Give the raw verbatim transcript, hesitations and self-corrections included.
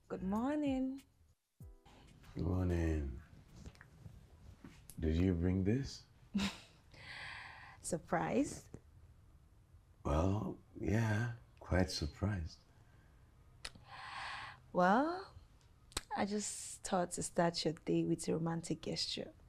Good morning. Good morning. Did you bring this? Surprise? Well, yeah, quite surprised. Well, I just thought to start your day with a romantic gesture.